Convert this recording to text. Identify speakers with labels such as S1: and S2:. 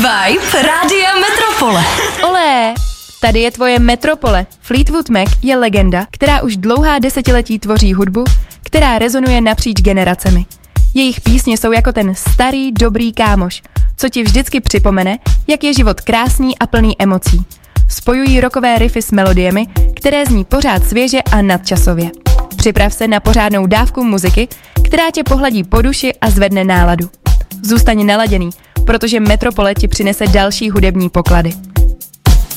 S1: Vibe Rádia Metropole.
S2: Olé! Tady je tvoje Metropole. Fleetwood Mac je legenda, která už dlouhá desetiletí tvoří hudbu, která rezonuje napříč generacemi. Jejich písně jsou jako ten starý, dobrý kámoš, co ti vždycky připomene, jak je život krásný a plný emocí. Spojují rockové riffy s melodiemi, které zní pořád svěže a nadčasově. Připrav se na pořádnou dávku muziky, která tě pohladí po duši a zvedne náladu. Zůstaň naladěný, protože Metropole ti přinese další hudební poklady.